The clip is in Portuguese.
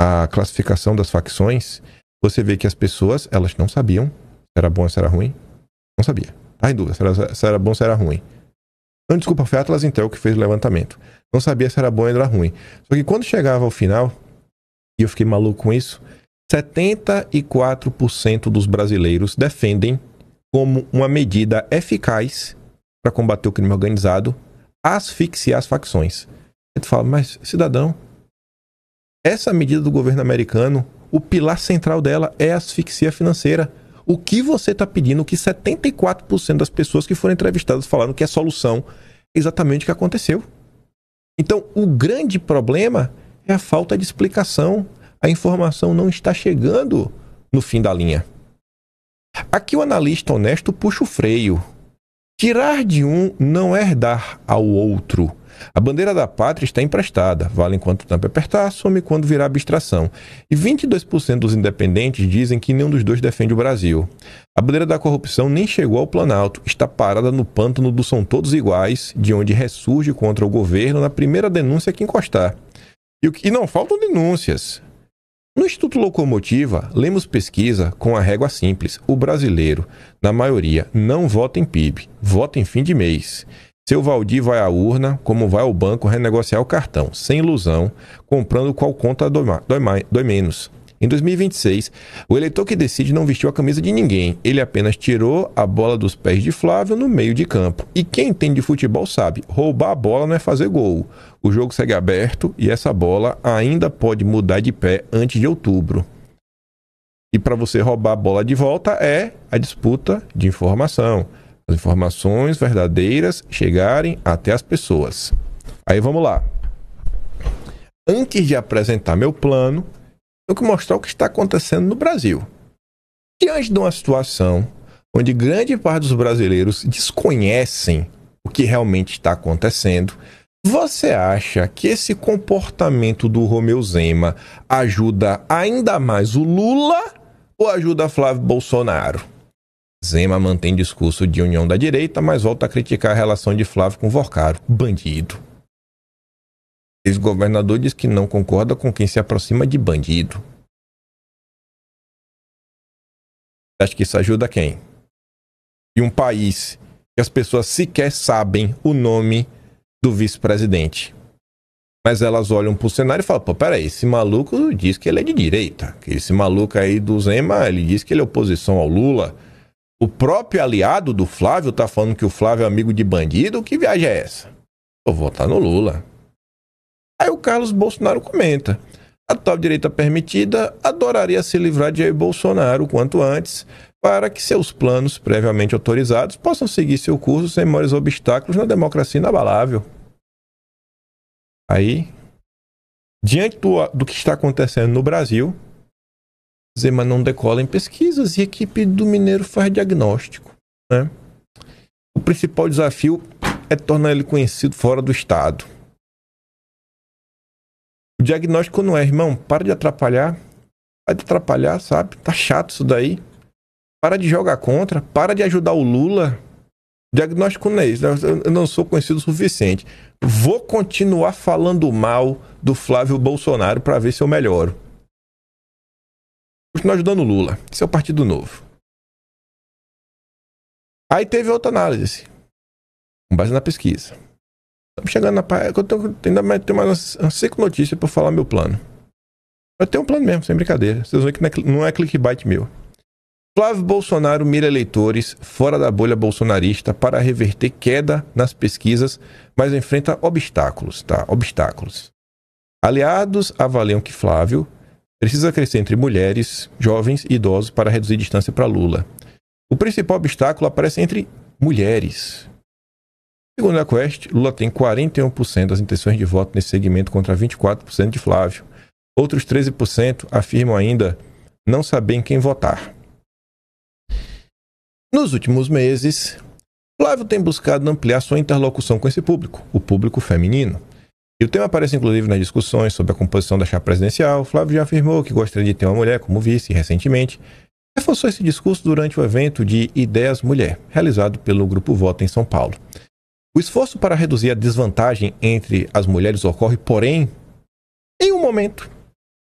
a classificação das facções, você vê que as pessoas, elas não sabiam se era bom ou se era ruim. Não sabia. Tá em dúvida se era bom ou se era ruim. Não, desculpa, foi a Atlas Intel que fez o levantamento. Não sabia se era bom ou era ruim. Só que quando chegava ao final, e eu fiquei maluco com isso, 74% dos brasileiros defendem como uma medida eficaz para combater o crime organizado asfixiar as facções. Aí tu fala, mas cidadão, essa medida do governo americano, o pilar central dela é a asfixia financeira. O que você está pedindo, que 74% das pessoas que foram entrevistadas falaram que a solução é exatamente o que aconteceu. Então, o grande problema é a falta de explicação. A informação não está chegando no fim da linha. Aqui o analista honesto puxa o freio. Tirar de um não é dar ao outro. A bandeira da pátria está emprestada. Vale enquanto o tempo apertar, some quando virar abstração. E 22% dos independentes dizem que nenhum dos dois defende o Brasil. A bandeira da corrupção nem chegou ao Planalto. Está parada no pântano do São Todos Iguais, de onde ressurge contra o governo na primeira denúncia que encostar. E não faltam denúncias. No Instituto Locomotiva, lemos pesquisa com a régua simples. O brasileiro, na maioria, não vota em PIB, vota em fim de mês. Seu Valdir vai à urna, como vai ao banco renegociar o cartão, sem ilusão, comprando qual conta dói menos. Em 2026, o eleitor que decide não vestiu a camisa de ninguém. Ele apenas tirou a bola dos pés de Flávio no meio de campo. E quem entende de futebol sabe, roubar a bola não é fazer gol. O jogo segue aberto e essa bola ainda pode mudar de pé antes de outubro. E para você roubar a bola de volta é a disputa de informação. As informações verdadeiras chegarem até as pessoas. Aí vamos lá. Antes de apresentar meu plano, eu quero mostrar o que está acontecendo no Brasil. Diante de uma situação onde grande parte dos brasileiros desconhecem o que realmente está acontecendo, você acha que esse comportamento do Romeu Zema ajuda ainda mais o Lula ou ajuda Flávio Bolsonaro? Zema mantém discurso de união da direita, mas volta a criticar a relação de Flávio com Vorcaro. Bandido. Ex-governador diz que não concorda com quem se aproxima de bandido. Acha que isso ajuda quem? E um país que as pessoas sequer sabem o nome do vice-presidente. Mas elas olham pro cenário e falam, pô, peraí, esse maluco diz que ele é de direita. Esse maluco aí do Zema, ele diz que ele é oposição ao Lula. O próprio aliado do Flávio tá falando que o Flávio é amigo de bandido. Que viagem é essa? Vou votar no Lula. Aí o Carlos Bolsonaro comenta. A tal direita permitida adoraria se livrar de Jair Bolsonaro o quanto antes para que seus planos previamente autorizados possam seguir seu curso sem maiores obstáculos na democracia inabalável. Aí, diante do que está acontecendo no Brasil, Zema não decola em pesquisas e a equipe do Mineiro faz diagnóstico, né? O principal desafio é tornar ele conhecido fora do estado. O diagnóstico não é, irmão, para de atrapalhar. Para de atrapalhar, sabe? Tá chato isso daí. Para de jogar contra. Para de ajudar o Lula. O diagnóstico não é isso. Eu não sou conhecido o suficiente. Vou continuar falando mal do Flávio Bolsonaro para ver se eu melhoro. Continuar ajudando o Lula. Esse é o Partido Novo. Aí teve outra análise. Com base na pesquisa. Estamos chegando na parte. Eu tenho mais umas 5 notícias para falar meu plano. Eu tenho um plano mesmo, sem brincadeira. Vocês vão ver que não é clickbait meu. Flávio Bolsonaro mira eleitores fora da bolha bolsonarista para reverter queda nas pesquisas, mas enfrenta obstáculos, tá? Obstáculos. Aliados avaliam que Flávio precisa crescer entre mulheres, jovens e idosos para reduzir distância para Lula. O principal obstáculo aparece entre mulheres. Segundo a Quest, Lula tem 41% das intenções de voto nesse segmento contra 24% de Flávio. Outros 13% afirmam ainda não saber em quem votar. Nos últimos meses, Flávio tem buscado ampliar sua interlocução com esse público, o público feminino. E o tema aparece inclusive nas discussões sobre a composição da chapa presidencial. Flávio já afirmou que gostaria de ter uma mulher como vice recentemente. Reforçou esse discurso durante o evento de Ideias Mulher, realizado pelo Grupo Voto em São Paulo. O esforço para reduzir a desvantagem entre as mulheres ocorre, porém, em um momento